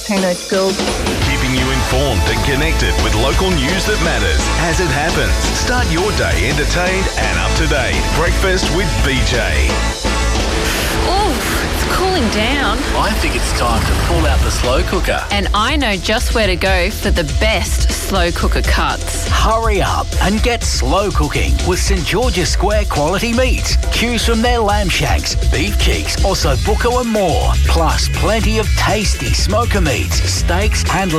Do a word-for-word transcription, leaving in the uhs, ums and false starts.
Tino Schools. Keeping you informed and connected with local news that matters as it happens. Start your day entertained and up to date. Breakfast with B J. Oof, it's cooling down. I think it's time to pull out the slow cooker. And I know just where to go for the best slow cooker cuts. Hurry up and get slow cooking with St George's Square quality meats. Choose from their lamb shanks, beef cheeks, also bucco and more. Plus plenty of tasty smoker meats, steaks and